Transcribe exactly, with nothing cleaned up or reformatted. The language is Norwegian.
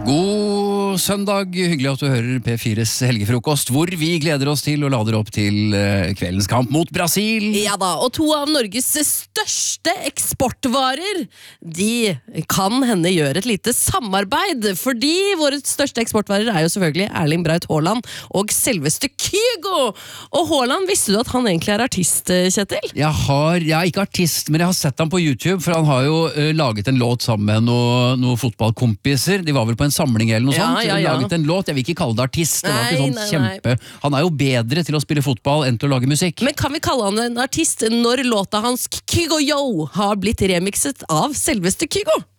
God søndag, hyggelig at du hører P fires helgefrokost, hvor vi gleder oss til og lader opp til uh, kveldens kamp mot Brasil. Ja da, og to av Norges største eksportvarer, de kan hende gjøre et lite samarbeid, fordi våre største eksportvarer er jo selvfølgelig Erling Braut Haaland og selveste Kygo. Og Haaland, visste du at han egentlig er artist, Kjetil? Jeg har, jeg er ikke artist, men jeg har sett ham på YouTube, for han har jo uh, laget en låt sammen med noen noe fotballkompiser. De var vel på en samling eller noe Ja, sånt. ja, ja. Laget en låt, jeg vil ikke kalle det artist. Det var Nei, ikke sånn nei, kjempe. Han er jo bedre til å spille fotball enn til å lage musikk. Men kan vi kalle han en artist når låta hans Kygo Yo har blitt remixet av selveste Kygo?